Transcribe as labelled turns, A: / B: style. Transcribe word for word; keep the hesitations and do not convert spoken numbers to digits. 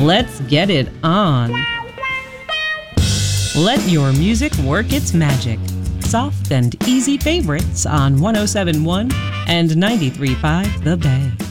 A: Let's get it on. Let your music work its magic. Soft and easy favorites on one oh seven point one and ninety-three point five The Bay.